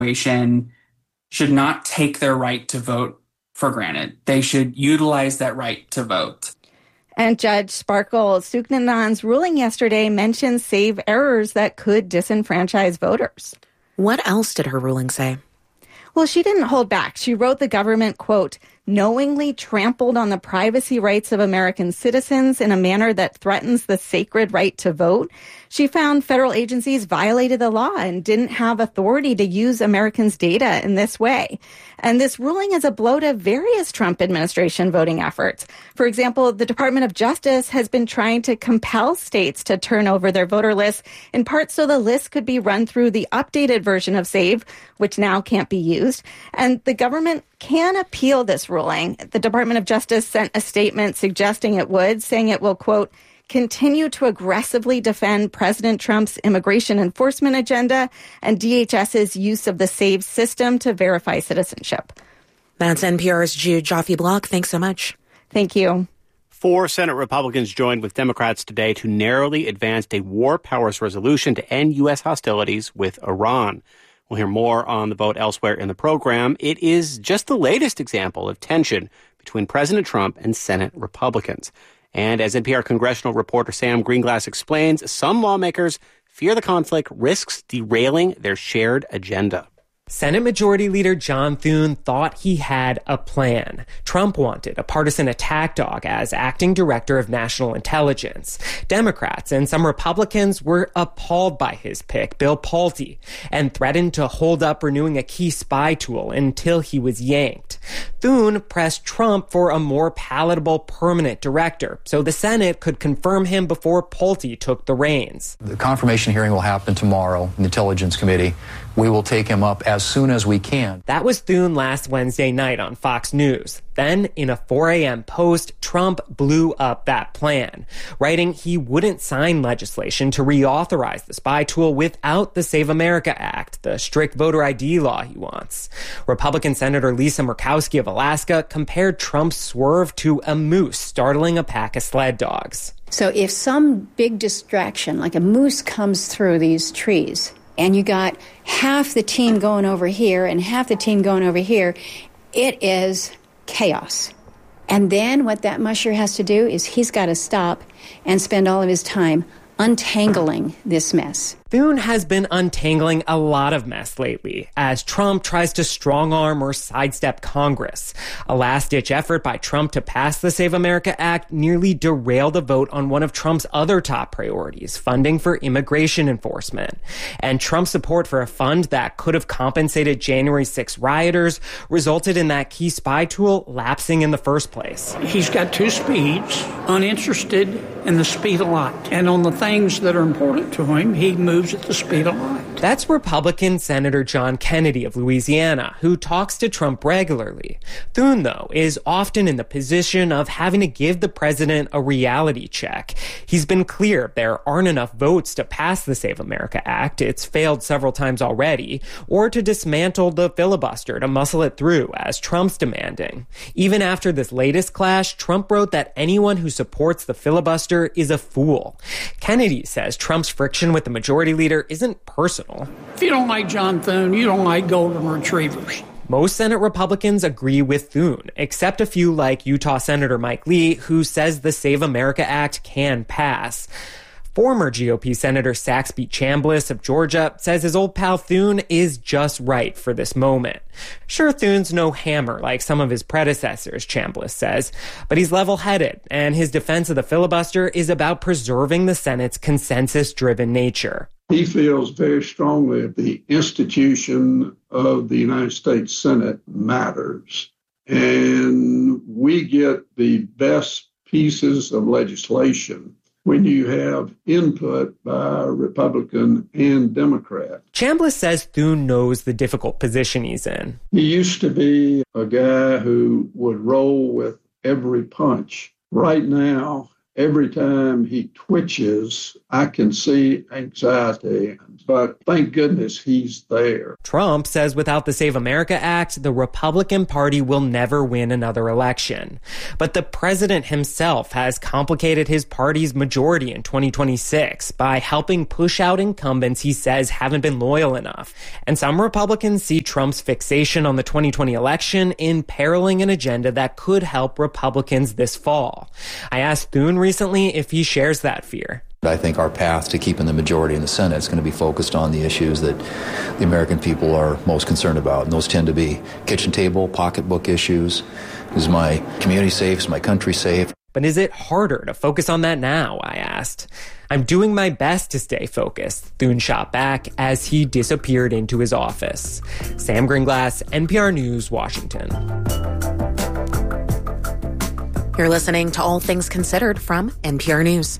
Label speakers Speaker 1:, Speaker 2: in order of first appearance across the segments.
Speaker 1: should not take their right to vote for granted. They should utilize that right to vote.
Speaker 2: And Judge Sparkle Suknanand's ruling yesterday mentioned save errors that could disenfranchise voters.
Speaker 3: What else did her ruling say?
Speaker 2: Well, she didn't hold back. She wrote the government, quote, knowingly trampled on the privacy rights of American citizens in a manner that threatens the sacred right to vote. She found federal agencies violated the law and didn't have authority to use Americans' data in this way. And this ruling is a blow to various Trump administration voting efforts. For example, the Department of Justice has been trying to compel states to turn over their voter lists, in part so the list could be run through the updated version of SAVE, which now can't be used. And the government can appeal this ruling. The Department of Justice sent a statement suggesting it would, saying it will, quote, continue to aggressively defend President Trump's immigration enforcement agenda and DHS's use of the SAVE system to verify citizenship.
Speaker 3: That's NPR's Jude Joffe-Block. Thanks so much.
Speaker 2: Thank you.
Speaker 4: 4 Senate Republicans joined with Democrats today to narrowly advance a war powers resolution to end U.S. hostilities with Iran. We'll hear more on the vote elsewhere in the program. It is just the latest example of tension between President Trump and Senate Republicans. And as NPR congressional reporter Sam Greenglass explains, some lawmakers fear the conflict risks derailing their shared agenda.
Speaker 5: Senate Majority Leader John Thune thought he had a plan. Trump wanted a partisan attack dog as acting director of national intelligence. Democrats and some Republicans were appalled by his pick, Bill Pulte, and threatened to hold up renewing a key spy tool until he was yanked. Thune pressed Trump for a more palatable permanent director, so the Senate could confirm him before Pulte took the reins.
Speaker 6: The confirmation hearing will happen tomorrow in the Intelligence Committee. We will take him up as soon as we can.
Speaker 5: That was Thune last Wednesday night on Fox News. Then, in a 4 a.m. post, Trump blew up that plan, writing he wouldn't sign legislation to reauthorize the spy tool without the Save America Act, the strict voter ID law he wants. Republican Senator Lisa Murkowski of Alaska compared Trump's swerve to a moose startling a pack of sled dogs.
Speaker 7: So if some big distraction, like a moose, comes through these trees, and you got half the team going over here and half the team going over here, it is chaos. And then what that musher has to do is he's got to stop and spend all of his time untangling this mess.
Speaker 5: Thune has been untangling a lot of mess lately as Trump tries to strong-arm or sidestep Congress. A last-ditch effort by Trump to pass the Save America Act nearly derailed a vote on one of Trump's other top priorities, funding for immigration enforcement. And Trump's support for a fund that could have compensated January 6 rioters resulted in that key spy tool lapsing in the first place.
Speaker 8: He's got 2 speeds, uninterested in the speed of light. And on the things that are important to him, he moves at the speed of light.
Speaker 5: That's Republican Senator John Kennedy of Louisiana, who talks to Trump regularly. Thune, though, is often in the position of having to give the president a reality check. He's been clear there aren't enough votes to pass the Save America Act. It's failed several times already. Or to dismantle the filibuster to muscle it through, as Trump's demanding. Even after this latest clash, Trump wrote that anyone who supports the filibuster is a fool. Kennedy says Trump's friction with the majority leader isn't personal.
Speaker 8: If you don't like John Thune, you don't like golden retrievers.
Speaker 5: Most Senate Republicans agree with Thune, except a few like Utah Senator Mike Lee, who says the Save America Act can pass. Former GOP Senator Saxby Chambliss of Georgia says his old pal Thune is just right for this moment. Sure, Thune's no hammer like some of his predecessors, Chambliss says, but he's level-headed, and his defense of the filibuster is about preserving the Senate's consensus-driven nature.
Speaker 9: He feels very strongly that the institution of the United States Senate matters, and we get the best pieces of legislation when you have input by Republican and Democrat.
Speaker 5: Chambliss says Thune knows the difficult position he's in.
Speaker 9: He used to be a guy who would roll with every punch. Right now, Every time he twitches, I can see anxiety, but thank goodness he's there.
Speaker 5: Trump says without the Save America Act, the Republican Party will never win another election. But the president himself has complicated his party's majority in 2026 by helping push out incumbents he says haven't been loyal enough. And some Republicans see Trump's fixation on the 2020 election imperiling an agenda that could help Republicans this fall. I asked Thune recently if he shares that fear.
Speaker 6: I think our path to keeping the majority in the Senate is going to be focused on the issues that the American people are most concerned about. And those tend to be kitchen table, pocketbook issues. Is my community safe? Is my country safe?
Speaker 5: But is it harder to focus on that now? I asked. I'm doing my best to stay focused, Thune shot back as he disappeared into his office. Sam Gringlass, NPR News, Washington.
Speaker 3: You're listening to All Things Considered from NPR News.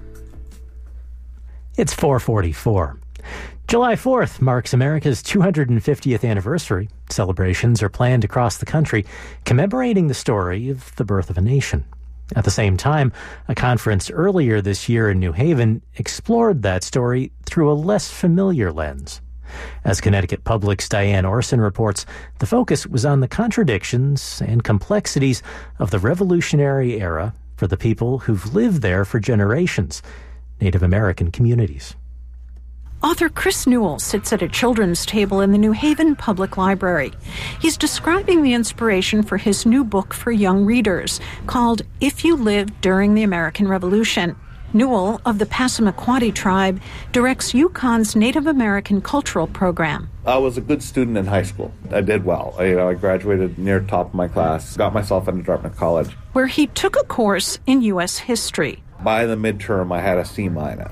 Speaker 10: It's 4:44. July 4th marks America's 250th anniversary. Celebrations are planned across the country, commemorating the story of the birth of a nation. At the same time, a conference earlier this year in New Haven explored that story through a less familiar lens. As Connecticut Public's Diane Orson reports, the focus was on the contradictions and complexities of the Revolutionary era for the people who've lived there for generations, Native American communities.
Speaker 11: Author Chris Newell sits at a children's table in the New Haven Public Library. He's describing the inspiration for his new book for young readers called If You Lived During the American Revolution. Newell, of the Passamaquoddy tribe, directs UConn's Native American Cultural Program.
Speaker 12: I was a good student in high school. I did well. I graduated near top of my class, got myself into Dartmouth College,
Speaker 11: where he took a course in U.S. history.
Speaker 12: By the midterm, I had a C-.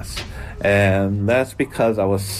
Speaker 12: And that's because I was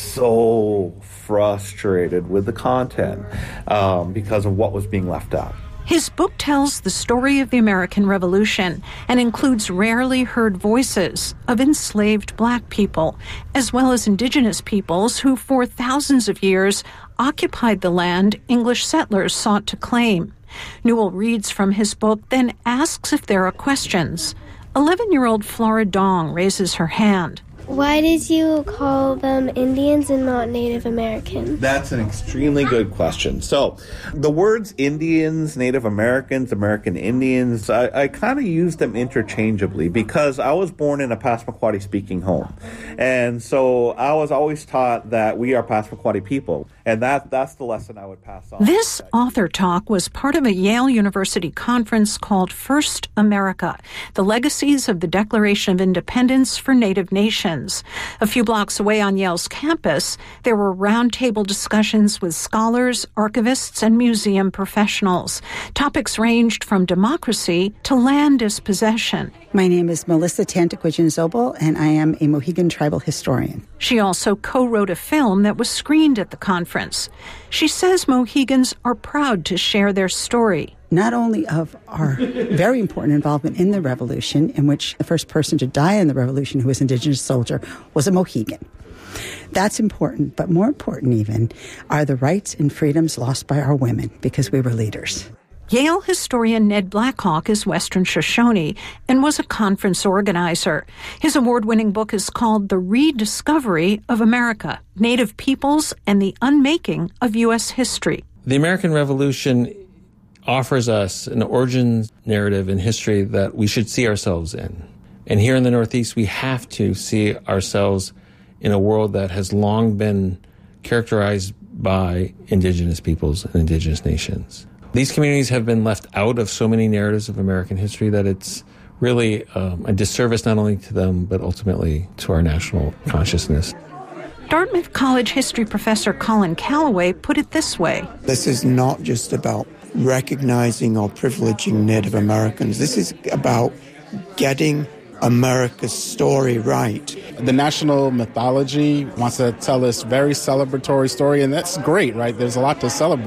Speaker 12: so frustrated with the content because of what was being left out.
Speaker 11: His book tells the story of the American Revolution and includes rarely heard voices of enslaved Black people, as well as indigenous peoples who for thousands of years occupied the land English settlers sought to claim. Newell reads from his book, then asks if there are questions. 11-year-old Flora Dong raises her hand.
Speaker 13: Why did you call them Indians and not Native American?
Speaker 12: That's an extremely good question. So the words Indians, Native Americans, American Indians, I kind of use them interchangeably because I was born in a Passamaquoddy speaking home. And so I was always taught that we are Passamaquoddy people. And that's the lesson I would pass on.
Speaker 11: This author talk was part of a Yale University conference called First America, the Legacies of the Declaration of Independence for Native Nations. A few blocks away on Yale's campus, there were roundtable discussions with scholars, archivists, and museum professionals. Topics ranged from democracy to land dispossession.
Speaker 14: My name is Melissa Tantaquidjan-Zobel, and I am a Mohegan tribal historian.
Speaker 11: She also co-wrote a film that was screened at the conference. She says Mohegans are proud to share their story.
Speaker 14: Not only of our very important involvement in the revolution, in which the first person to die in the revolution who was an indigenous soldier was a Mohegan. That's important, but more important even are the rights and freedoms lost by our women because we were leaders.
Speaker 11: Yale historian Ned Blackhawk is Western Shoshone and was a conference organizer. His award-winning book is called The Rediscovery of America, Native Peoples and the Unmaking of U.S. History.
Speaker 15: The American Revolution offers us an origin narrative in history that we should see ourselves in. And here in the Northeast, we have to see ourselves in a world that has long been characterized by indigenous peoples and indigenous nations. These communities have been left out of so many narratives of American history that it's really a disservice not only to them, but ultimately to our national consciousness.
Speaker 11: Dartmouth College history professor Colin Calloway put it this way.
Speaker 16: This is not just about recognizing or privileging Native Americans. This is about getting America's story right.
Speaker 17: The national mythology wants to tell this very celebratory story, and that's great, right? There's a lot to celebrate.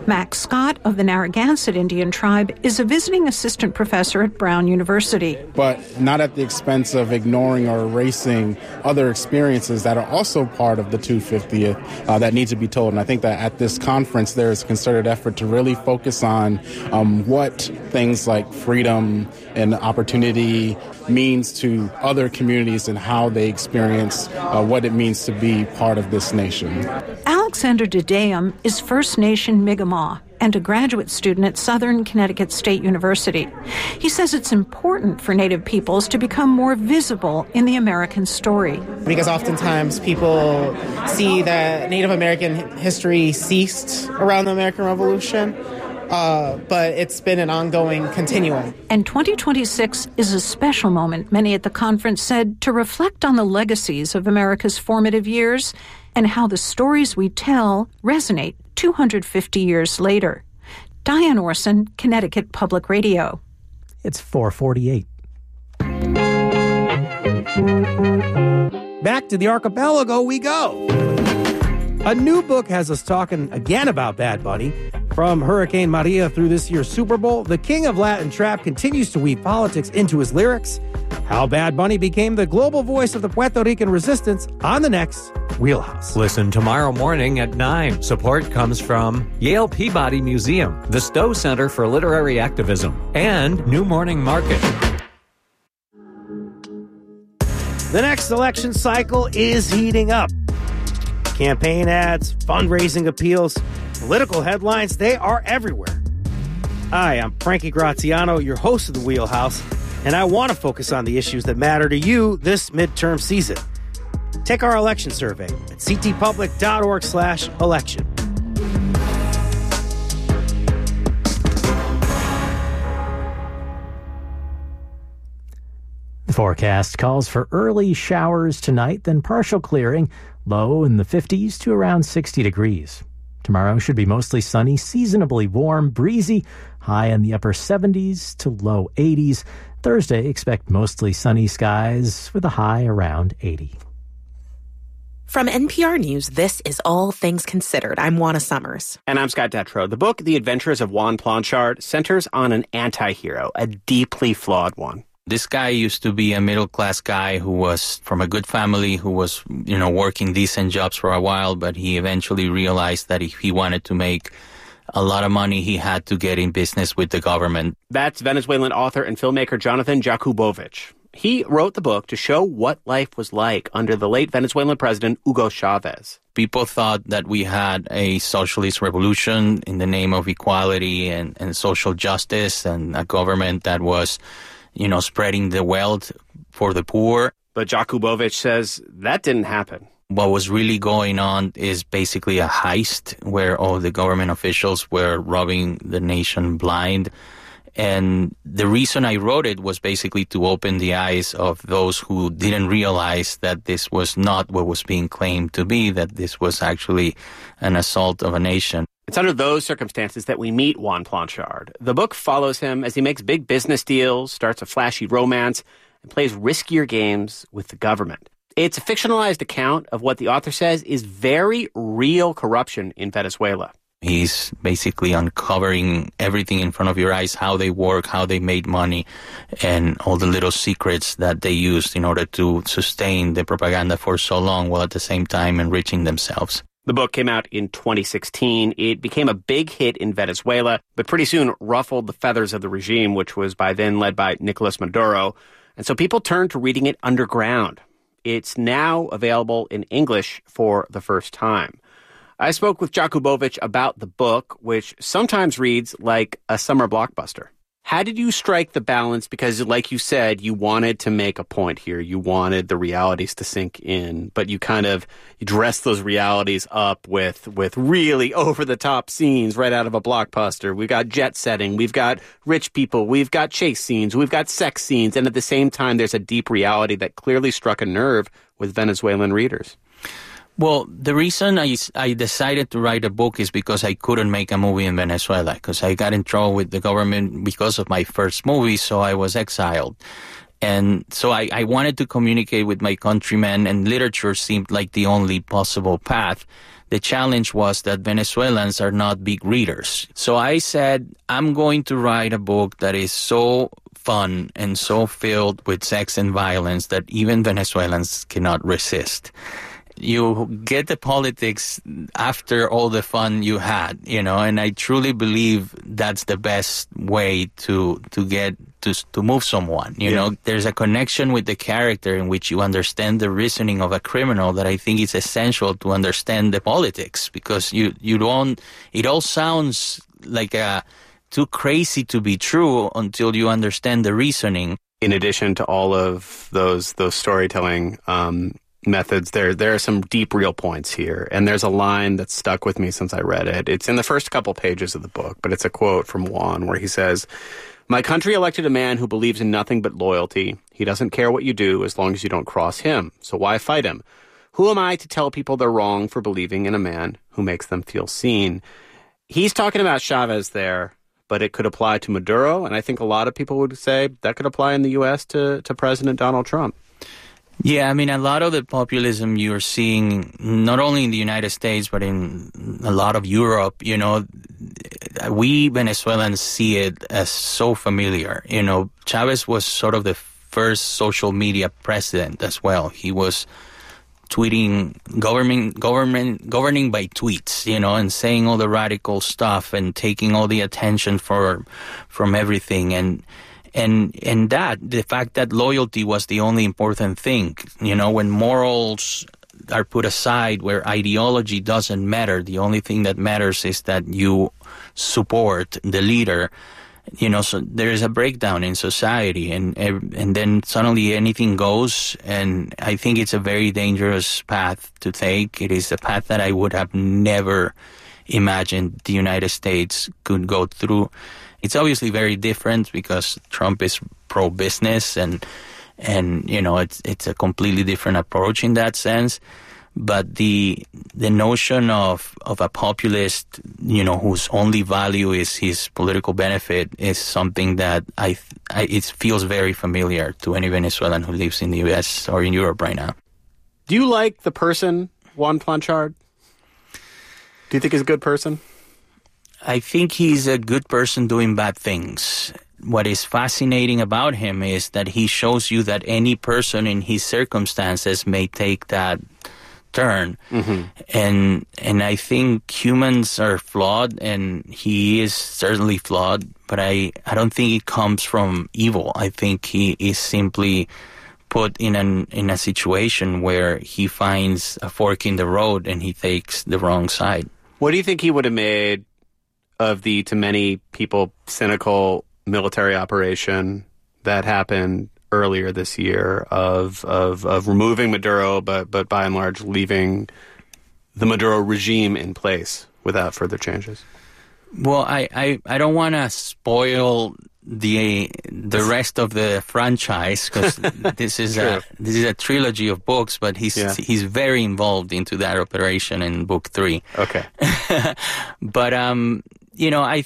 Speaker 11: Max Scott of the Narragansett Indian Tribe is a visiting assistant professor at Brown University.
Speaker 17: But not at the expense of ignoring or erasing other experiences that are also part of the 250th that need to be told. And I think that at this conference there is a concerted effort to really focus on what things like freedom and opportunity means to other communities and how they experience what it means to be part of this nation.
Speaker 11: Alexander Dedeum is First Nation Mi'kmaq and a graduate student at Southern Connecticut State University. He says it's important for Native peoples to become more visible in the American story.
Speaker 18: Because oftentimes people see that Native American history ceased around the American Revolution. But it's been an ongoing continuum.
Speaker 11: And 2026 is a special moment, many at the conference said, to reflect on the legacies of America's formative years and how the stories we tell resonate 250 years later. Diane Orson, Connecticut Public Radio.
Speaker 10: It's 4:48.
Speaker 19: Back to the archipelago we go. A new book has us talking again about Bad Bunny. From Hurricane Maria through this year's Super Bowl, the king of Latin trap continues to weave politics into his lyrics. How Bad Bunny became the global voice of the Puerto Rican resistance on the next Wheelhouse.
Speaker 20: Listen tomorrow morning at 9. Support comes from Yale Peabody Museum, the Stowe Center for Literary Activism, and New Morning Market.
Speaker 19: The next election cycle is heating up. Campaign ads, fundraising appeals, political headlines, they are everywhere. Hi, I'm Frankie Graziano, your host of The Wheelhouse, and I want to focus on the issues that matter to you this midterm season. Take our election survey at ctpublic.org/election.
Speaker 10: The forecast calls for early showers tonight, then partial clearing, low in the 50s to around 60 degrees. Tomorrow should be mostly sunny, seasonably warm, breezy, high in the upper 70s to low 80s. Thursday, expect mostly sunny skies with a high around 80.
Speaker 3: From NPR News, this is All Things Considered. I'm Juana Summers.
Speaker 4: And I'm Scott Detrow. The book, The Adventures of Juan Planchard, centers on an anti-hero, a deeply flawed one.
Speaker 21: This guy used to be a middle-class guy who was from a good family, who was, working decent jobs for a while, but he eventually realized that if he wanted to make a lot of money, he had to get in business with the government.
Speaker 4: That's Venezuelan author and filmmaker Jonathan Jakubowicz. He wrote the book to show what life was like under the late Venezuelan president Hugo Chavez.
Speaker 21: People thought that we had a socialist revolution in the name of equality and social justice, and a government that was spreading the wealth for the poor.
Speaker 4: But Jakubowicz says that didn't happen.
Speaker 21: What was really going on is basically a heist where all the government officials were robbing the nation blind. And the reason I wrote it was basically to open the eyes of those who didn't realize that this was not what was being claimed to be, that this was actually an assault of a nation.
Speaker 4: It's under those circumstances that we meet Juan Planchard. The book follows him as he makes big business deals, starts a flashy romance, and plays riskier games with the government. It's a fictionalized account of what the author says is very real corruption in Venezuela.
Speaker 21: He's basically uncovering everything in front of your eyes, how they work, how they made money, and all the little secrets that they used in order to sustain the propaganda for so long, while at the same time enriching themselves.
Speaker 4: The book came out in 2016. It became a big hit in Venezuela, but pretty soon ruffled the feathers of the regime, which was by then led by Nicolas Maduro. And so people turned to reading it underground. It's now available in English for the first time. I spoke with Jakubowicz about the book, which sometimes reads like a summer blockbuster. How did you strike the balance? Because like you said, you wanted to make a point here. You wanted the realities to sink in, but you dressed those realities up with really over-the-top scenes right out of a blockbuster. We've got jet setting. We've got rich people. We've got chase scenes. We've got sex scenes. And at the same time, there's a deep reality that clearly struck a nerve with Venezuelan readers.
Speaker 21: Well, the reason I decided to write a book is because I couldn't make a movie in Venezuela, because I got in trouble with the government because of my first movie, so I was exiled. And so I wanted to communicate with my countrymen, and literature seemed like the only possible path. The challenge was that Venezuelans are not big readers. So I said, I'm going to write a book that is so fun and so filled with sex and violence that even Venezuelans cannot resist. You get the politics after all the fun you had, and I truly believe that's the best way to move someone. There's a connection with the character in which you understand the reasoning of a criminal that I think is essential to understand the politics, because it all sounds like too crazy to be true until you understand the reasoning.
Speaker 4: In addition to all of those storytelling methods, there are some deep, real points here. And there's a line that's stuck with me since I read it. It's in the first couple pages of the book, but it's a quote from Juan where he says, "My country elected a man who believes in nothing but loyalty. He doesn't care what you do as long as you don't cross him. So why fight him? Who am I to tell people they're wrong for believing in a man who makes them feel seen?" He's talking about Chavez there, but it could apply to Maduro. And I think a lot of people would say that could apply in the U.S. to President Donald Trump.
Speaker 21: Yeah, I mean, a lot of the populism you're seeing, not only in the United States, but in a lot of Europe, we Venezuelans see it as so familiar. Chavez was sort of the first social media president as well. He was tweeting, governing by tweets, and saying all the radical stuff and taking all the attention from everything. And that, the fact that loyalty was the only important thing, when morals are put aside, where ideology doesn't matter, the only thing that matters is that you support the leader, so there is a breakdown in society, and then suddenly anything goes, and I think it's a very dangerous path to take. It is a path that I would have never imagined the United States could go through. It's obviously very different because Trump is pro-business and it's a completely different approach in that sense. But the notion of a populist, whose only value is his political benefit is something that it feels very familiar to any Venezuelan who lives in the U.S. or in Europe right now.
Speaker 4: Do you like the person, Juan Planchard? Do you think he's a good person?
Speaker 21: I think he's a good person doing bad things. What is fascinating about him is that he shows you that any person in his circumstances may take that turn. Mm-hmm. And I think humans are flawed, and he is certainly flawed, but I don't think it comes from evil. I think he is simply put in a situation where he finds a fork in the road and he takes the wrong side.
Speaker 4: What do you think he would have made of the, to many people, cynical military operation that happened earlier this year of removing Maduro, but by and large leaving the Maduro regime in place without further changes?
Speaker 21: Well, I don't want to spoil the rest of the franchise, because this is a trilogy of books, but he's very involved into that operation in book 3.
Speaker 4: Okay.
Speaker 21: But I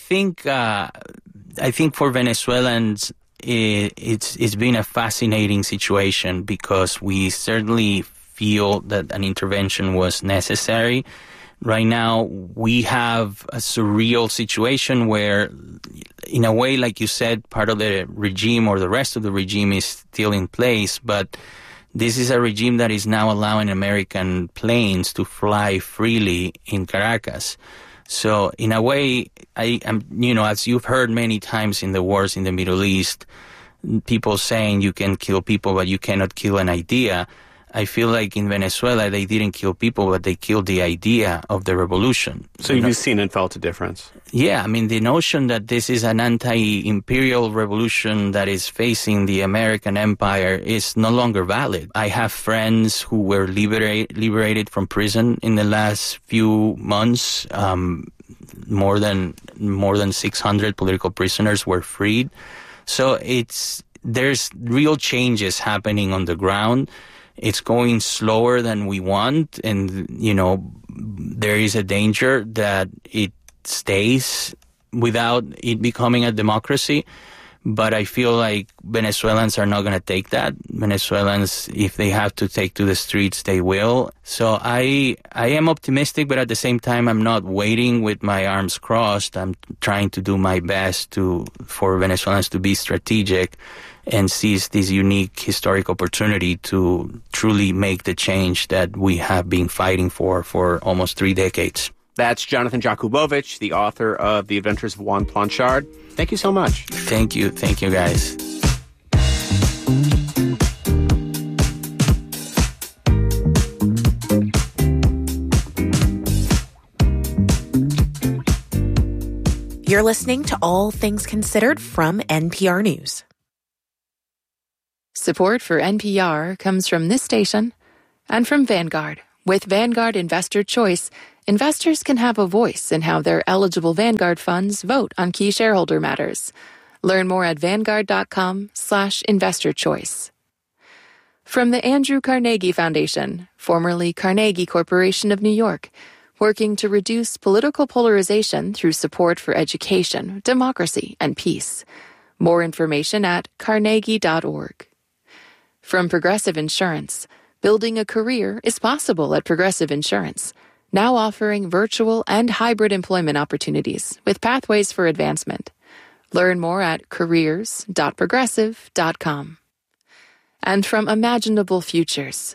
Speaker 21: think for Venezuelans it's been a fascinating situation, because we certainly feel that an intervention was necessary. Right now, we have a surreal situation where, in a way, like you said, part of the regime or the rest of the regime is still in place, but this is a regime that is now allowing American planes to fly freely in Caracas. So, in a way, I am, as you've heard many times in the wars in the Middle East, people saying you can kill people, but you cannot kill an idea. I feel like in Venezuela, they didn't kill people, but they killed the idea of the revolution.
Speaker 4: So you've seen and felt a difference?
Speaker 21: Yeah, I mean, the notion that this is an anti-imperial revolution that is facing the American empire is no longer valid. I have friends who were liberated from prison in the last few months. More than 600 political prisoners were freed. So there's real changes happening on the ground. It's going slower than we want, and, there is a danger that it stays without it becoming a democracy. But I feel like Venezuelans are not going to take that. Venezuelans, if they have to take to the streets, they will. So I am optimistic, but at the same time, I'm not waiting with my arms crossed. I'm trying to do my best for Venezuelans to be strategic and seize this unique historic opportunity to truly make the change that we have been fighting for almost 3 decades.
Speaker 4: That's Jonathan Jakubowicz, the author of The Adventures of Juan Planchard. Thank you so much.
Speaker 21: Thank you. Thank you, guys.
Speaker 3: You're listening to All Things Considered from NPR News.
Speaker 1: Support for NPR comes from this station and from Vanguard. With Vanguard Investor Choice, investors can have a voice in how their eligible Vanguard funds vote on key shareholder matters. Learn more at Vanguard.com/investorchoice. From the Andrew Carnegie Foundation, formerly Carnegie Corporation of New York, working to reduce political polarization through support for education, democracy, and peace. More information at carnegie.org. From Progressive Insurance, building a career is possible at Progressive Insurance, now offering virtual and hybrid employment opportunities with pathways for advancement. Learn more at careers.progressive.com. And from Imaginable Futures.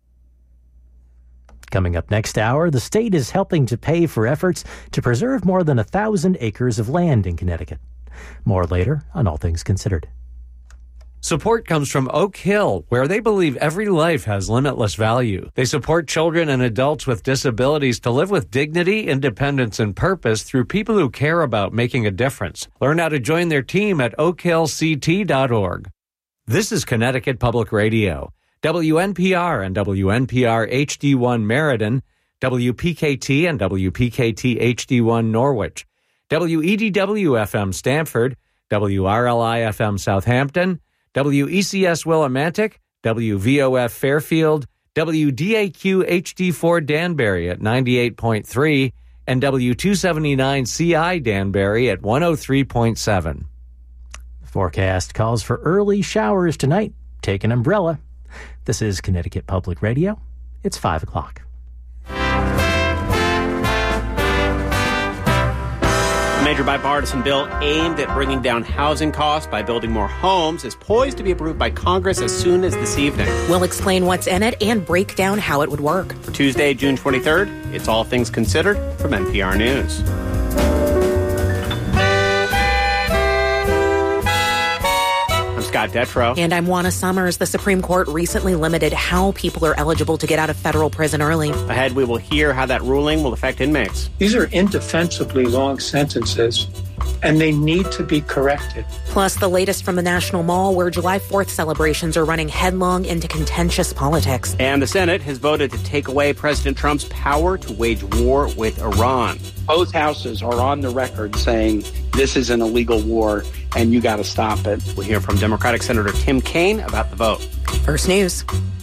Speaker 10: Coming up next hour, the state is helping to pay for efforts to preserve more than 1,000 acres of land in Connecticut. More later on All Things Considered.
Speaker 20: Support comes from Oak Hill, where they believe every life has limitless value. They support children and adults with disabilities to live with dignity, independence, and purpose through people who care about making a difference. Learn how to join their team at oakhillct.org. This is Connecticut Public Radio. WNPR and WNPR HD1 Meriden, WPKT and WPKT HD1 Norwich, WEDW-FM Stamford, WRLI-FM Southampton, WECS Willimantic, WVOF Fairfield, WDAQ HD4 Danbury at 98.3, and W279CI Danbury at 103.7.
Speaker 10: The forecast calls for early showers tonight. Take an umbrella. This is Connecticut Public Radio. It's 5 o'clock.
Speaker 4: A major bipartisan bill aimed at bringing down housing costs by building more homes is poised to be approved by Congress as soon as this evening.
Speaker 3: We'll explain what's in it and break down how it would work.
Speaker 4: For Tuesday, June 23rd, it's All Things Considered from NPR News. Scott Detrow.
Speaker 3: And I'm Juana Summers. The Supreme Court recently limited how people are eligible to get out of federal prison early.
Speaker 4: Ahead, we will hear how that ruling will affect inmates.
Speaker 22: These are indefensibly long sentences, and they need to be corrected.
Speaker 3: Plus, the latest from the National Mall, where July 4th celebrations are running headlong into contentious politics.
Speaker 4: And the Senate has voted to take away President Trump's power to wage war with Iran.
Speaker 23: Both houses are on the record saying this is an illegal war and you got to stop it.
Speaker 4: We'll hear from Democratic Senator Tim Kaine about the vote.
Speaker 3: First News.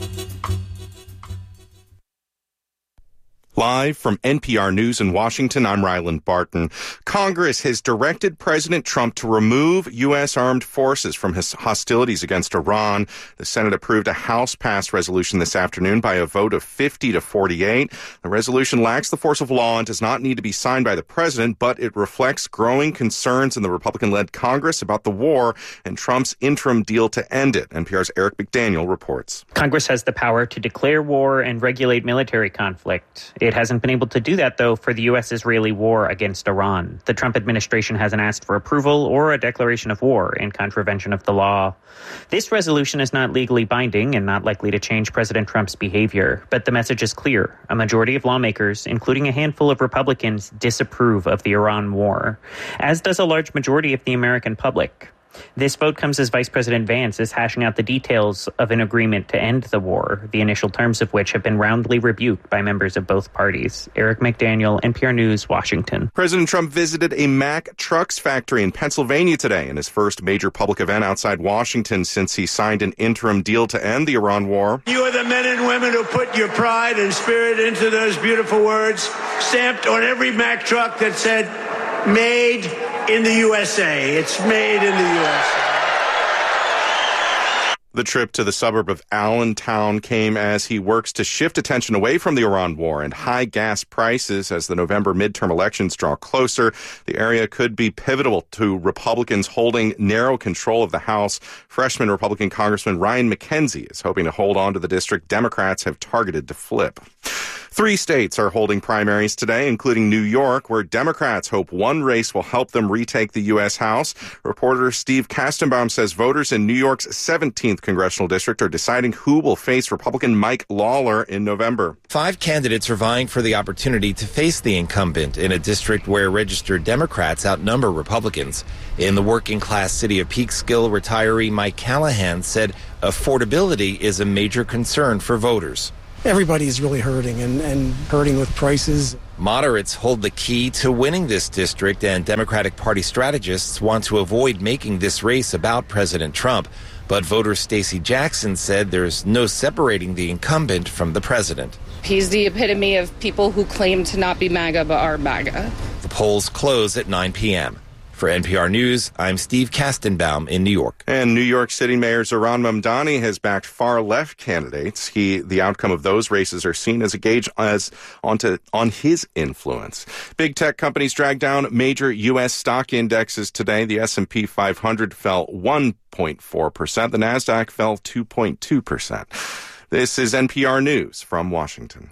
Speaker 24: Live from NPR News in Washington, I'm Ryland Barton. Congress has directed President Trump to remove U.S. armed forces from his hostilities against Iran. The Senate approved a House-passed resolution this afternoon by a vote of 50-48. The resolution lacks the force of law and does not need to be signed by the president, but it reflects growing concerns in the Republican-led Congress about the war and Trump's interim deal to end it. NPR's Eric McDaniel reports.
Speaker 25: Congress has the power to declare war and regulate military conflict. It hasn't been able to do that, though, for the U.S.-Israeli war against Iran. The Trump administration hasn't asked for approval or a declaration of war in contravention of the law. This resolution is not legally binding and not likely to change President Trump's behavior, but the message is clear. A majority of lawmakers, including a handful of Republicans, disapprove of the Iran war, as does a large majority of the American public. This vote comes as Vice President Vance is hashing out the details of an agreement to end the war, the initial terms of which have been roundly rebuked by members of both parties. Eric McDaniel, NPR News, Washington.
Speaker 24: President Trump visited a Mack Trucks factory in Pennsylvania today in his first major public event outside Washington since he signed an interim deal to end the Iran war.
Speaker 26: You are the men and women who put your pride and spirit into those beautiful words, stamped on every Mack truck that said, made in the USA. It's made in the USA.
Speaker 24: The trip to the suburb of Allentown came as he works to shift attention away from the Iran war and high gas prices as the November midterm elections draw closer. The area could be pivotal to Republicans holding narrow control of the House. Freshman Republican Congressman Ryan McKenzie is hoping to hold on to the district Democrats have targeted to flip. 3 states are holding primaries today, including New York, where Democrats hope one race will help them retake the U.S. House. Reporter Steve Kastenbaum says voters in New York's 17th congressional district are deciding who will face Republican Mike Lawler in November.
Speaker 2: 5 candidates are vying for the opportunity to face the incumbent in a district where registered Democrats outnumber Republicans. In the working-class city of Peekskill, retiree Mike Callahan said affordability is a major concern for voters.
Speaker 5: Everybody is really hurting and hurting with prices.
Speaker 2: Moderates hold the key to winning this district, and Democratic Party strategists want to avoid making this race about President Trump. But voter Stacey Jackson said there's no separating the incumbent from the president.
Speaker 6: He's the epitome of people who claim to not be MAGA but are MAGA.
Speaker 2: The polls close at 9 p.m. For NPR News, I'm Steve Kastenbaum in New York.
Speaker 24: And New York City Mayor Zohran Mamdani has backed far-left candidates. The outcome of those races are seen as a gauge on his influence. Big tech companies dragged down major U.S. stock indexes today. The S&P 500 fell 1.4%. The Nasdaq fell 2.2%. This is NPR News from Washington.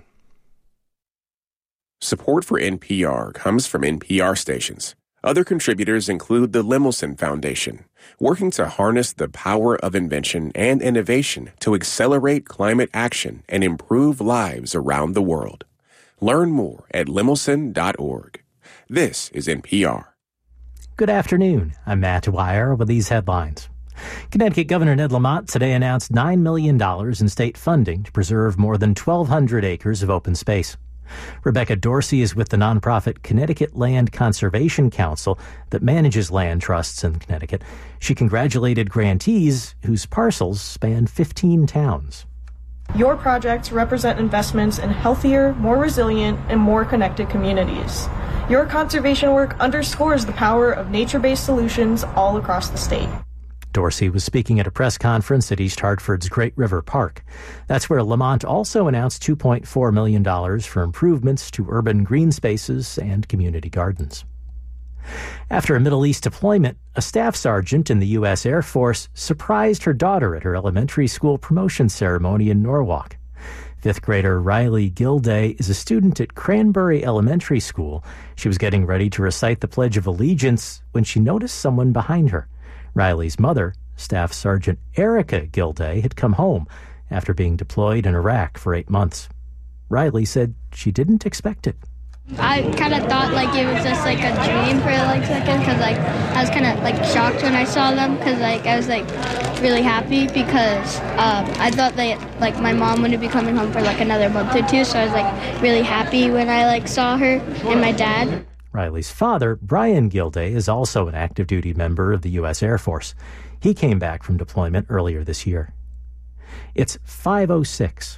Speaker 7: Support for NPR comes from NPR stations. Other contributors include the Lemelson Foundation, working to harness the power of invention and innovation to accelerate climate action and improve lives around the world. Learn more at lemelson.org. This is NPR.
Speaker 10: Good afternoon. I'm Matt Dwyer with these headlines. Connecticut Governor Ned Lamont today announced $9 million in state funding to preserve more than 1,200 acres of open space. Rebecca Dorsey is with the nonprofit Connecticut Land Conservation Council that manages land trusts in Connecticut. She congratulated grantees whose parcels span 15 towns.
Speaker 8: Your projects represent investments in healthier, more resilient, and more connected communities. Your conservation work underscores the power of nature-based solutions all across the state.
Speaker 10: Dorsey was speaking at a press conference at East Hartford's Great River Park. That's where Lamont also announced $2.4 million for improvements to urban green spaces and community gardens. After a Middle East deployment, a staff sergeant in the U.S. Air Force surprised her daughter at her elementary school promotion ceremony in Norwalk. 5th grader Riley Gilday is a student at Cranberry Elementary School. She was getting ready to recite the Pledge of Allegiance when she noticed someone behind her. Riley's mother, Staff Sergeant Erica Gilday, had come home after being deployed in Iraq for 8 months. Riley said she didn't expect it.
Speaker 9: I kind of thought it was just a dream for a second because I was kind of shocked when I saw them because I was really happy because I thought that my mom wouldn't be coming home for another month or 2, so I was really happy when I saw her and my dad.
Speaker 10: Riley's father, Brian Gilday, is also an active duty member of the U.S. Air Force. He came back from deployment earlier this year. It's 5:06.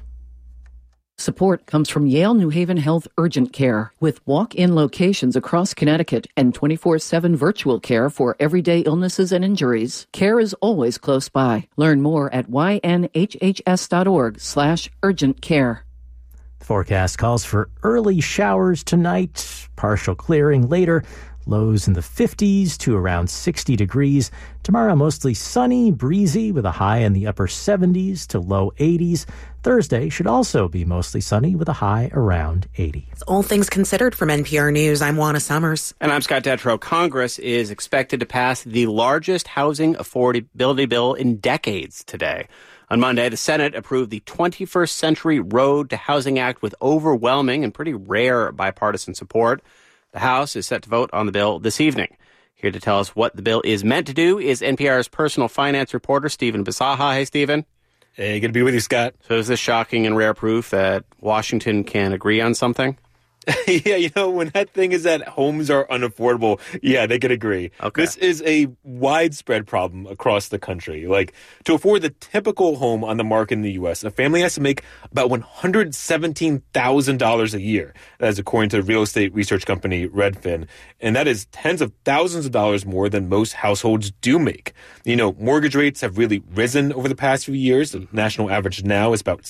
Speaker 27: Support comes from Yale New Haven Health Urgent Care, with walk-in locations across Connecticut and 24/7 virtual care for everyday illnesses and injuries. Care is always close by. Learn more at ynhhs.org/urgent care.
Speaker 10: The forecast calls for early showers tonight, partial clearing later, lows in the 50s to around 60 degrees. Tomorrow, mostly sunny, breezy, with a high in the upper 70s to low 80s. Thursday should also be mostly sunny with a high around 80.
Speaker 3: It's All Things Considered from NPR News. I'm Juana Summers.
Speaker 4: And I'm Scott Detrow. Congress is expected to pass the largest housing affordability bill in decades today. On Monday, the Senate approved the 21st Century Road to Housing Act with overwhelming and pretty rare bipartisan support. The House is set to vote on the bill this evening. Here to tell us what the bill is meant to do is NPR's personal finance reporter, Stephen Bisaha. Hey, Stephen.
Speaker 28: Hey, good to be with you, Scott.
Speaker 4: So is this shocking and rare proof that Washington can agree on something?
Speaker 12: Yeah, when that thing is that homes are unaffordable, yeah, they could agree.
Speaker 4: Okay.
Speaker 12: This is a widespread problem across the country. Like, to afford the typical home on the market in the U.S., a family has to make about $117,000 a year. That is according to real estate research company Redfin. And that is tens of thousands of dollars more than most households do make. Mortgage rates have really risen over the past few years. The national average now is about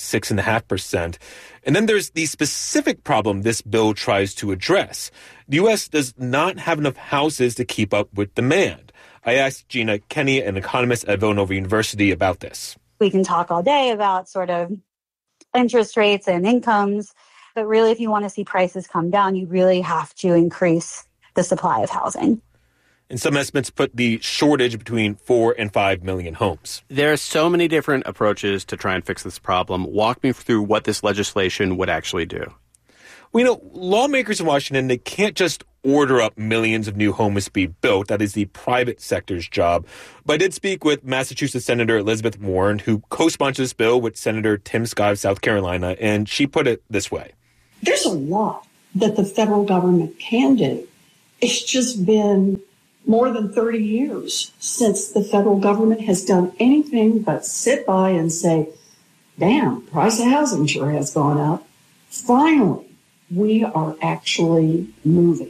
Speaker 12: 6.5%. And then there's the specific problem this bill tries to address. The U.S. does not have enough houses to keep up with demand. I asked Gina Kenny, an economist at Villanova University, about this.
Speaker 13: We can talk all day about sort of interest rates and incomes, but really if you want to see prices come down, you really have to increase the supply of housing.
Speaker 12: And some estimates put the shortage between 4 and 5 million homes.
Speaker 4: There are so many different approaches to try and fix this problem. Walk me through what this legislation would actually do.
Speaker 12: Well, lawmakers in Washington, they can't just order up millions of new homes to be built. That is the private sector's job. But I did speak with Massachusetts Senator Elizabeth Warren, who co-sponsored this bill with Senator Tim Scott of South Carolina, and she put it this way.
Speaker 14: There's a lot that the federal government can do. It's just been more than 30 years since the federal government has done anything but sit by and say, damn, price of housing sure has gone up. Finally, we are actually moving.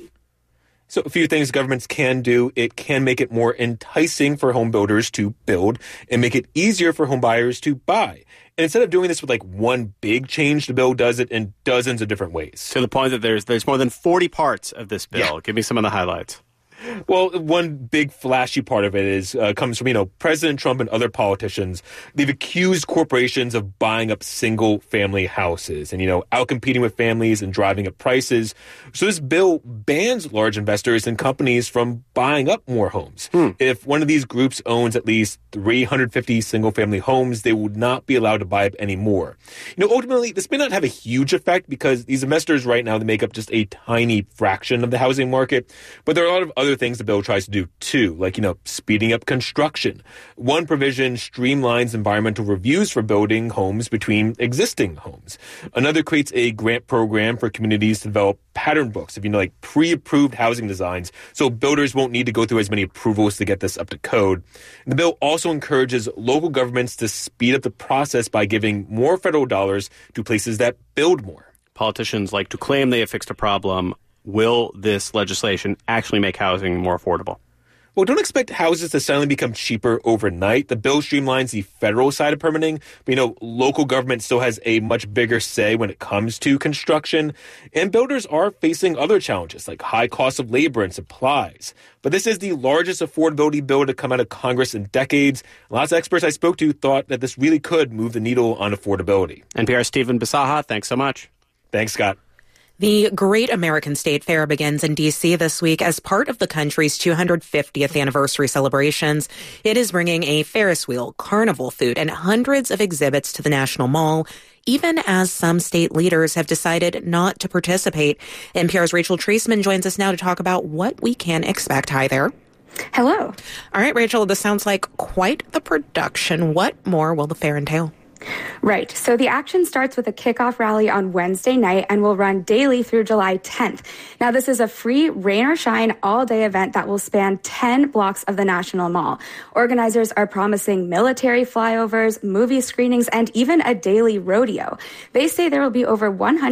Speaker 12: So a few things governments can do. It can make it more enticing for home builders to build and make it easier for home buyers to buy. And instead of doing this with one big change, the bill does it in dozens of different ways.
Speaker 4: To the point that there's more than 40 parts of this bill. Yeah. Give me some of the highlights.
Speaker 12: Well, one big flashy part of it comes from, President Trump and other politicians. They've accused corporations of buying up single-family houses and, outcompeting with families and driving up prices. So this bill bans large investors and companies from buying up more homes. If one of these groups owns at least 350 single-family homes, they would not be allowed to buy up any more. Ultimately, this may not have a huge effect because these investors right now, they make up just a tiny fraction of the housing market. But there are a lot of other things the bill tries to do too, like, speeding up construction. One provision streamlines environmental reviews for building homes between existing homes. Another creates a grant program for communities to develop pattern books of, pre-approved housing designs, so builders won't need to go through as many approvals to get this up to code. The bill also encourages local governments to speed up the process by giving more federal dollars to places that build more.
Speaker 4: Politicians like to claim they have fixed a problem. Will this legislation actually make housing more affordable?
Speaker 12: Well, don't expect houses to suddenly become cheaper overnight. The bill streamlines the federal side of permitting, but local government still has a much bigger say when it comes to construction. And builders are facing other challenges like high cost of labor and supplies. But this is the largest affordability bill to come out of Congress in decades. Lots of experts I spoke to thought that this really could move the needle on affordability.
Speaker 4: NPR's Stephen Bisaha, thanks so much.
Speaker 12: Thanks, Scott.
Speaker 3: The Great American State Fair begins in D.C. this week as part of the country's 250th anniversary celebrations. It is bringing a Ferris wheel, carnival food, and hundreds of exhibits to the National Mall, even as some state leaders have decided not to participate. NPR's Rachel Treisman joins us now to talk about what we can expect. Hi there.
Speaker 15: Hello.
Speaker 3: All right, Rachel, this sounds like quite the production. What more will the fair entail?
Speaker 15: Right. So the action starts with a kickoff rally on Wednesday night and will run daily through July 10th. Now, this is a free rain or shine all-day event that will span 10 blocks of the National Mall. Organizers are promising military flyovers, movie screenings, and even a daily rodeo. They say there will be over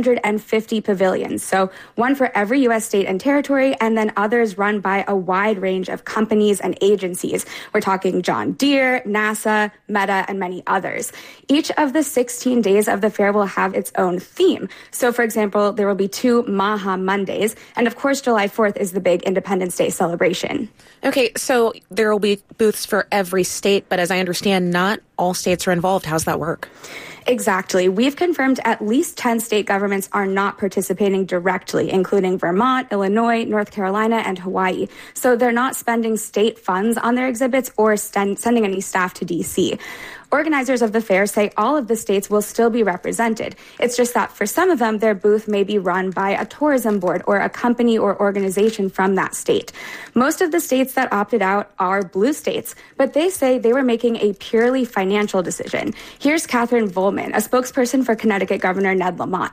Speaker 15: 150 pavilions, so one for every U.S. state and territory, and then others run by a wide range of companies and agencies. We're talking John Deere, NASA, Meta, and many others. Each of the 16 days of the fair will have its own theme. So, for example, there will be 2 Maha Mondays. And, of course, July 4th is the big Independence Day celebration.
Speaker 3: Okay, so there will be booths for every state, but as I understand, not all states are involved. How's that work?
Speaker 15: Exactly. We've confirmed at least 10 state governments are not participating directly, including Vermont, Illinois, North Carolina, and Hawaii. So they're not spending state funds on their exhibits or sending any staff to D.C. Organizers of the fair say all of the states will still be represented. It's just that for some of them, their booth may be run by a tourism board or a company or organization from that state. Most of the states that opted out are blue states, but they say they were making a purely financial decision. Here's Catherine Volman, a spokesperson for Connecticut Governor Ned Lamont.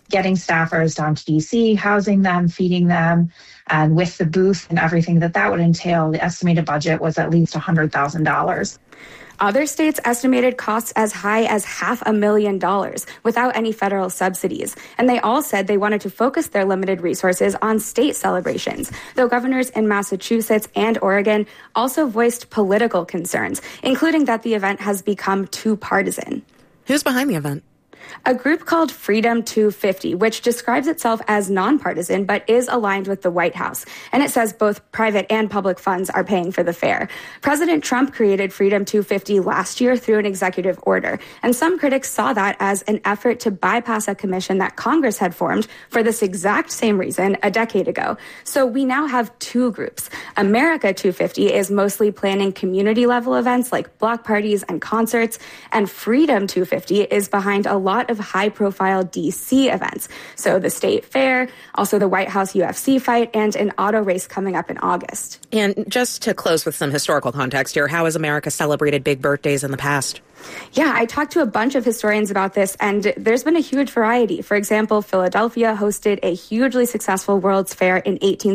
Speaker 1: getting staffers down to DC, housing them, feeding them, and with the booth and everything that would entail, the estimated budget was at least $100,000.
Speaker 15: Other states estimated costs as high as $500,000 without any federal subsidies. And they all said they wanted to focus their limited resources on state celebrations, though governors in Massachusetts and Oregon also voiced political concerns, including that the event has become too partisan.
Speaker 3: Who's behind the event?
Speaker 15: A group called Freedom 250, which describes itself as nonpartisan but is aligned with the White House. And it says both private and public funds are paying for the fair. President Trump created Freedom 250 last year through an executive order. And some critics saw that as an effort to bypass a commission that Congress had formed for this exact same reason a decade ago. So we now have two groups. America 250 is mostly planning community level events like block parties and concerts. And Freedom 250 is behind a lot of high-profile D.C. events. So the state fair, also the White House UFC fight, and an auto race coming up in August.
Speaker 3: And just to close with some historical context here, how has America celebrated big birthdays in the past?
Speaker 15: Yeah, I talked to a bunch of historians about this, and there's been a huge variety. For example, Philadelphia hosted a hugely successful World's Fair in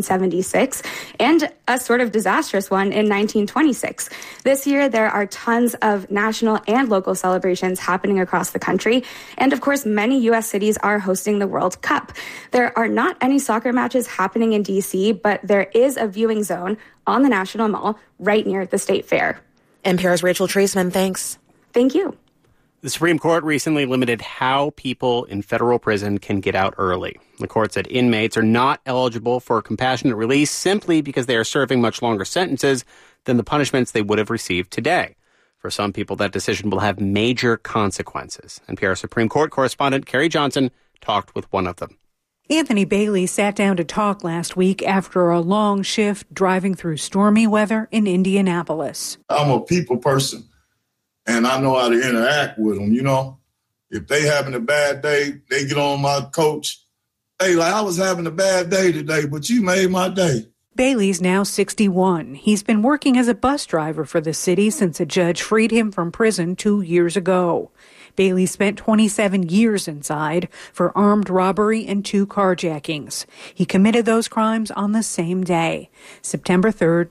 Speaker 15: 1876 and a sort of disastrous one in 1926. This year, there are tons of national and local celebrations happening across the country. And of course, many U.S. cities are hosting the World Cup. There are not any soccer matches happening in D.C., but there is a viewing zone on the National Mall right near the State Fair.
Speaker 3: NPR's Rachel Treisman, thanks.
Speaker 15: Thank you.
Speaker 4: The Supreme Court recently limited how people in federal prison can get out early. The court said inmates are not eligible for compassionate release simply because they are serving much longer sentences than the punishments they would have received today. For some people, that decision will have major consequences. NPR Supreme Court correspondent Carrie Johnson talked with one of them.
Speaker 11: Anthony Bailey sat down to talk last week after a long shift driving through stormy weather in Indianapolis.
Speaker 16: I'm a people person. And I know how to interact with them, you know. If they having a bad day, they get on my coach. Hey, like, I was having a bad day today, but you made my day.
Speaker 11: Bailey's now 61. He's been working as a bus driver for the city since a judge freed him from prison 2 years ago. Bailey spent 27 years inside for armed robbery and 2 carjackings. He committed those crimes on the same day, September 3rd,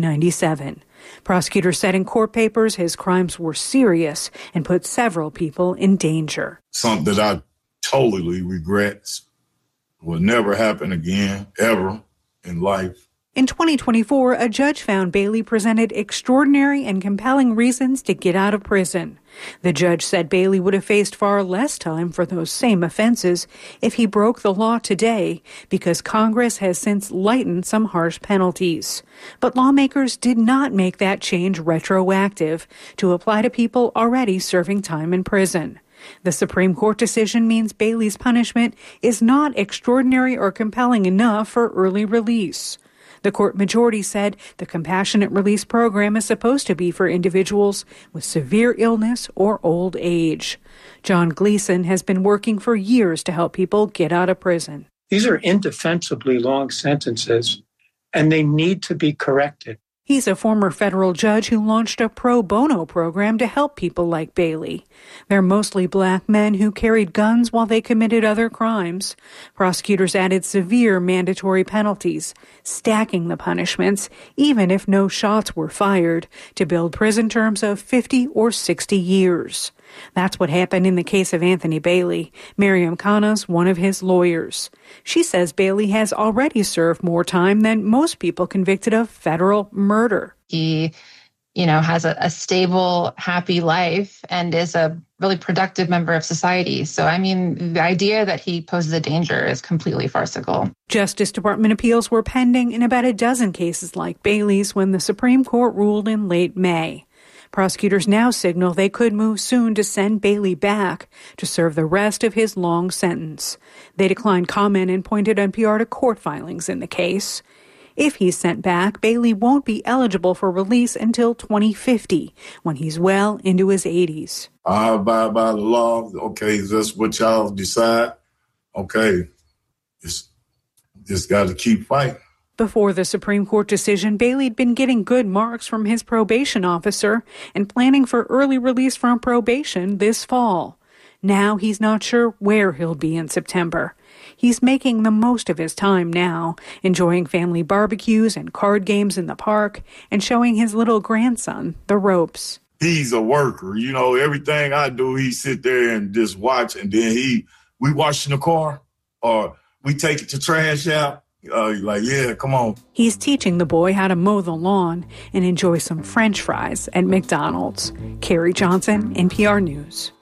Speaker 11: 1997. Prosecutors said in court papers his crimes were serious and put several people in danger.
Speaker 16: Something that I totally regret will never happen again, ever in life.
Speaker 11: In 2024, a judge found Bailey presented extraordinary and compelling reasons to get out of prison. The judge said Bailey would have faced far less time for those same offenses if he broke the law today, because Congress has since lightened some harsh penalties. But lawmakers did not make that change retroactive to apply to people already serving time in prison. The Supreme Court decision means Bailey's punishment is not extraordinary or compelling enough for early release. The court majority said the compassionate release program is supposed to be for individuals with severe illness or old age. John Gleason has been working for years to help people get out of prison.
Speaker 22: These are indefensibly long sentences, and they need to be corrected.
Speaker 11: He's a former federal judge who launched a pro bono program to help people like Bailey. They're mostly black men who carried guns while they committed other crimes. Prosecutors added severe mandatory penalties, stacking the punishments, even if no shots were fired, to build prison terms of 50 or 60 years. That's what happened in the case of Anthony Bailey. Miriam Khanna's one of his lawyers. She says Bailey has already served more time than most people convicted of federal murder.
Speaker 17: He, has a stable, happy life and is a really productive member of society. So, the idea that he poses a danger is completely farcical.
Speaker 11: Justice Department appeals were pending in about a dozen cases like Bailey's when the Supreme Court ruled in late May. Prosecutors now signal they could move soon to send Bailey back to serve the rest of his long sentence. They declined comment and pointed NPR to court filings in the case. If he's sent back, Bailey won't be eligible for release until 2050, when he's well into his 80s.
Speaker 16: I abide by the law. Okay, that's what y'all decide. Okay, just got to keep fighting.
Speaker 11: Before the Supreme Court decision, Bailey'd been getting good marks from his probation officer and planning for early release from probation this fall. Now he's not sure where he'll be in September. He's making the most of his time now, enjoying family barbecues and card games in the park, and showing his little grandson the ropes.
Speaker 16: He's a worker. You know, everything I do, he sit there and just watch, and then we wash in the car, or we take it to trash out. Like, yeah, come on.
Speaker 11: He's teaching the boy how to mow the lawn and enjoy some French fries at McDonald's. Carrie Johnson, NPR News.